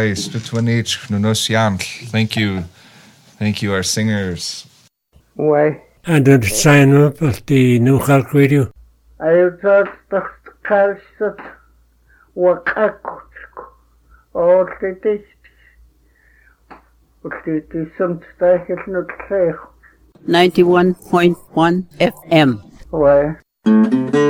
Why, Stutwanich, Nunosiaml. Thank you, our singers. Why? And the sign up of the New Halk Radio. I thought the calcet wakakutsko. All the days. But it is some style not clear. 91.1 FM. Why?